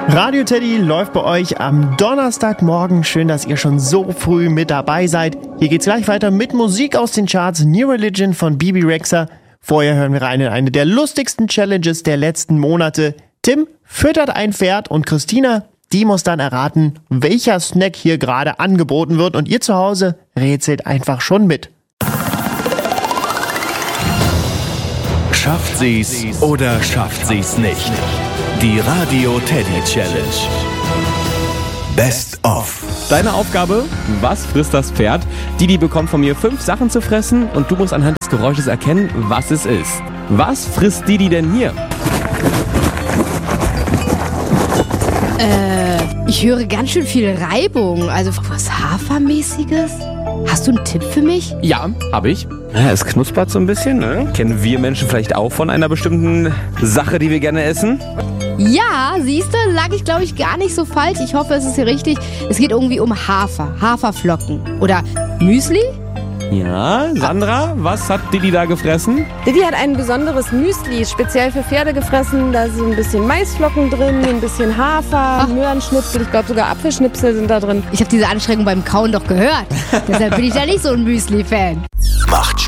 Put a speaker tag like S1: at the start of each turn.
S1: Radio Teddy läuft bei euch am Donnerstagmorgen. Schön, dass ihr schon so früh mit dabei seid. Hier geht's gleich weiter mit Musik aus den Charts. New Religion von Bibi Rexha. Vorher hören wir rein in eine der lustigsten Challenges der letzten Monate. Tim füttert ein Pferd und Christina, die muss dann erraten, welcher Snack hier gerade angeboten wird. Und ihr zu Hause rätselt einfach schon mit.
S2: Schafft sie's oder schafft sie's nicht? Die Radio Teddy Challenge. Best of.
S3: Deine Aufgabe, was frisst das Pferd? Didi bekommt von mir 5 Sachen zu fressen und du musst anhand des Geräusches erkennen, was es ist. Was frisst Didi denn hier?
S4: Ich höre ganz schön viel Reibung. Also was Hafermäßiges? Hast du einen Tipp für mich?
S3: Ja, habe ich. Ja, es knuspert so ein bisschen, ne? Kennen wir Menschen vielleicht auch von einer bestimmten Sache, die wir gerne essen?
S4: Ja, siehste, lag ich glaube ich gar nicht so falsch. Ich hoffe, es ist hier richtig. Es geht irgendwie um Haferflocken. Oder Müsli?
S3: Ja, Sandra, was hat Didi da gefressen?
S5: Didi hat ein besonderes Müsli, speziell für Pferde gefressen. Da sind ein bisschen Maisflocken drin, ein bisschen Hafer, Möhrenschnipsel, ich glaube sogar Apfelschnipsel sind da drin.
S4: Ich habe diese Anstrengung beim Kauen doch gehört. Deshalb bin ich da nicht so ein Müsli-Fan.
S2: Macht